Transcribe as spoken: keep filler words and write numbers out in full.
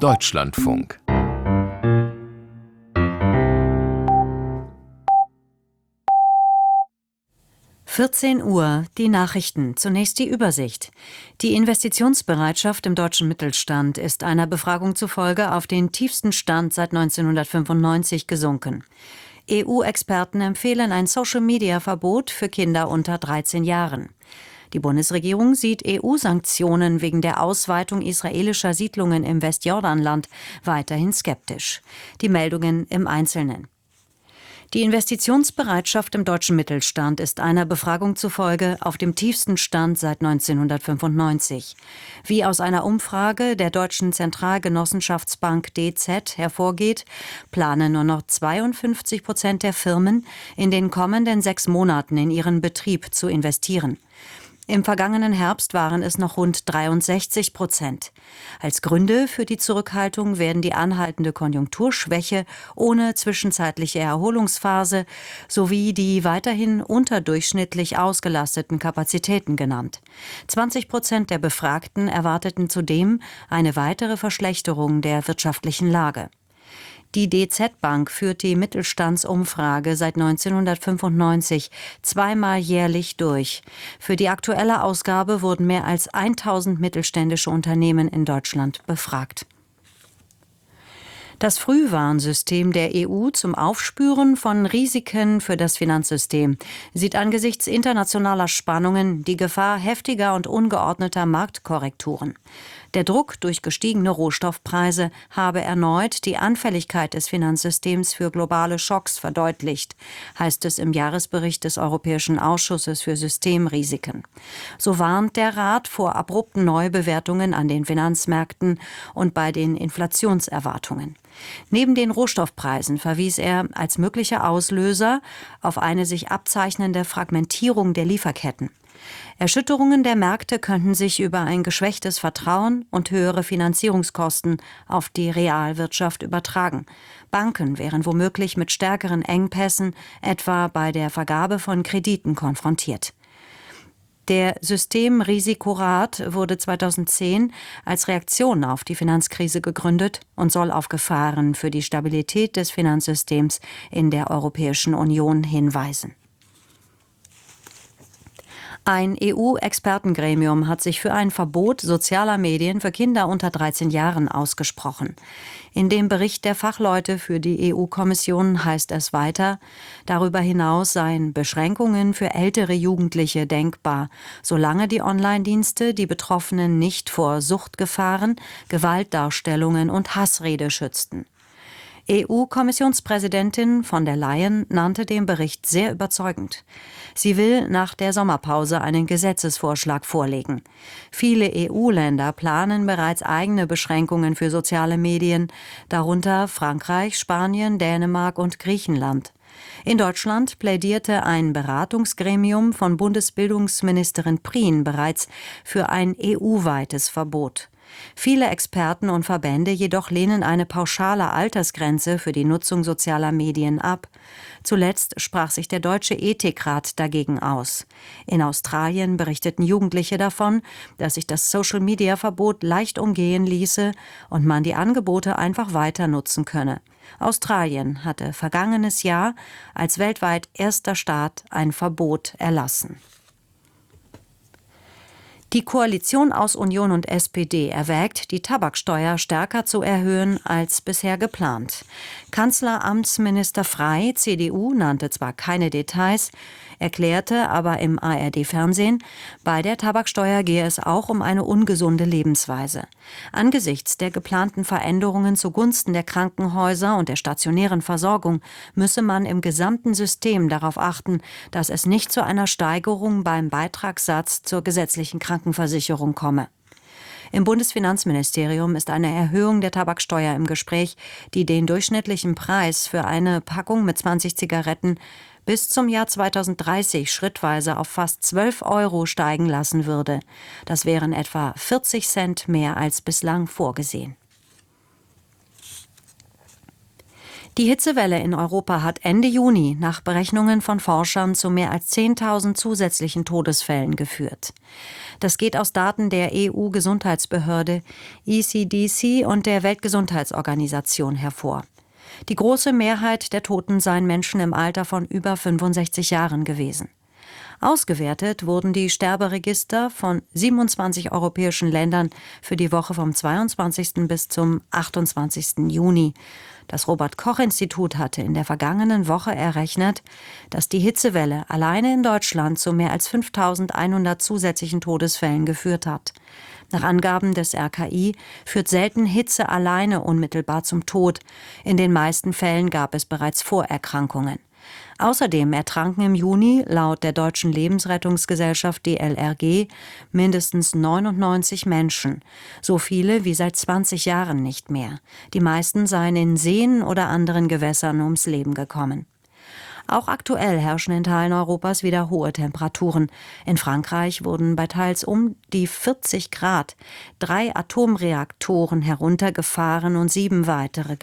Deutschlandfunk. vierzehn Uhr, die Nachrichten. Zunächst die Übersicht. Die Investitionsbereitschaft im deutschen Mittelstand ist einer Befragung zufolge auf den tiefsten Stand seit neunzehnhundertfünfundneunzig gesunken. E U-Experten empfehlen ein Social-Media-Verbot für Kinder unter dreizehn Jahren. Die Bundesregierung sieht E U-Sanktionen wegen der Ausweitung israelischer Siedlungen im Westjordanland weiterhin skeptisch. Die Meldungen im Einzelnen. Die Investitionsbereitschaft im deutschen Mittelstand ist einer Befragung zufolge auf dem tiefsten Stand seit neunzehnhundertfünfundneunzig. Wie aus einer Umfrage der Deutschen Zentralgenossenschaftsbank D Z hervorgeht, planen nur noch zweiundfünfzig Prozent der Firmen, in den kommenden sechs Monaten in ihren Betrieb zu investieren. Im vergangenen Herbst waren es noch rund dreiundsechzig Prozent. Als Gründe für die Zurückhaltung werden die anhaltende Konjunkturschwäche ohne zwischenzeitliche Erholungsphase sowie die weiterhin unterdurchschnittlich ausgelasteten Kapazitäten genannt. zwanzig Prozent der Befragten erwarteten zudem eine weitere Verschlechterung der wirtschaftlichen Lage. Die D Z-Bank führt die Mittelstandsumfrage seit neunzehnhundertfünfundneunzig zweimal jährlich durch. Für die aktuelle Ausgabe wurden mehr als tausend mittelständische Unternehmen in Deutschland befragt. Das Frühwarnsystem der E U zum Aufspüren von Risiken für das Finanzsystem sieht angesichts internationaler Spannungen die Gefahr heftiger und ungeordneter Marktkorrekturen. Der Druck durch gestiegene Rohstoffpreise habe erneut die Anfälligkeit des Finanzsystems für globale Schocks verdeutlicht, heißt es im Jahresbericht des Europäischen Ausschusses für Systemrisiken. So warnt der Rat vor abrupten Neubewertungen an den Finanzmärkten und bei den Inflationserwartungen. Neben den Rohstoffpreisen verwies er als möglicher Auslöser auf eine sich abzeichnende Fragmentierung der Lieferketten. Erschütterungen der Märkte könnten sich über ein geschwächtes Vertrauen und höhere Finanzierungskosten auf die Realwirtschaft übertragen. Banken wären womöglich mit stärkeren Engpässen, etwa bei der Vergabe von Krediten, konfrontiert. Der Systemrisikorat wurde zweitausendzehn als Reaktion auf die Finanzkrise gegründet und soll auf Gefahren für die Stabilität des Finanzsystems in der Europäischen Union hinweisen. Ein E U-Expertengremium hat sich für ein Verbot sozialer Medien für Kinder unter dreizehn Jahren ausgesprochen. In dem Bericht der Fachleute für die E U-Kommission heißt es weiter, darüber hinaus seien Beschränkungen für ältere Jugendliche denkbar, solange die Online-Dienste die Betroffenen nicht vor Suchtgefahren, Gewaltdarstellungen und Hassrede schützten. E U-Kommissionspräsidentin von der Leyen nannte den Bericht sehr überzeugend. Sie will nach der Sommerpause einen Gesetzesvorschlag vorlegen. Viele E U-Länder planen bereits eigene Beschränkungen für soziale Medien, darunter Frankreich, Spanien, Dänemark und Griechenland. In Deutschland plädierte ein Beratungsgremium von Bundesbildungsministerin Prien bereits für ein E U-weites Verbot. Viele Experten und Verbände jedoch lehnen eine pauschale Altersgrenze für die Nutzung sozialer Medien ab. Zuletzt sprach sich der Deutsche Ethikrat dagegen aus. In Australien berichteten Jugendliche davon, dass sich das Social-Media-Verbot leicht umgehen ließe und man die Angebote einfach weiter nutzen könne. Australien hatte vergangenes Jahr als weltweit erster Staat ein Verbot erlassen. Die Koalition aus Union und S P D erwägt, die Tabaksteuer stärker zu erhöhen als bisher geplant. Kanzleramtsminister Frey, C D U, nannte zwar keine Details, erklärte aber im A R D-Fernsehen, bei der Tabaksteuer gehe es auch um eine ungesunde Lebensweise. Angesichts der geplanten Veränderungen zugunsten der Krankenhäuser und der stationären Versorgung müsse man im gesamten System darauf achten, dass es nicht zu einer Steigerung beim Beitragssatz zur gesetzlichen Krankenversicherung komme. Im Bundesfinanzministerium ist eine Erhöhung der Tabaksteuer im Gespräch, die den durchschnittlichen Preis für eine Packung mit zwanzig Zigaretten bis zum Jahr zweitausenddreißig schrittweise auf fast zwölf Euro steigen lassen würde. Das wären etwa vierzig Cent mehr als bislang vorgesehen. Die Hitzewelle in Europa hat Ende Juni nach Berechnungen von Forschern zu mehr als zehntausend zusätzlichen Todesfällen geführt. Das geht aus Daten der E U-Gesundheitsbehörde E C D C und der Weltgesundheitsorganisation hervor. Die große Mehrheit der Toten seien Menschen im Alter von über fünfundsechzig Jahren gewesen. Ausgewertet wurden die Sterberegister von siebenundzwanzig europäischen Ländern für die Woche vom zweiundzwanzigsten bis zum achtundzwanzigsten Juni. Das Robert-Koch-Institut hatte in der vergangenen Woche errechnet, dass die Hitzewelle alleine in Deutschland zu mehr als fünftausendeinhundert zusätzlichen Todesfällen geführt hat. Nach Angaben des R K I führt selten Hitze alleine unmittelbar zum Tod. In den meisten Fällen gab es bereits Vorerkrankungen. Außerdem ertranken im Juni laut der Deutschen Lebensrettungsgesellschaft D L R G mindestens neunundneunzig Menschen, so viele wie seit zwanzig Jahren nicht mehr. Die meisten seien in Seen oder anderen Gewässern ums Leben gekommen. Auch aktuell herrschen in Teilen Europas wieder hohe Temperaturen. In Frankreich wurden bei teils um die vierzig Grad drei Atomreaktoren heruntergefahren und sieben weitere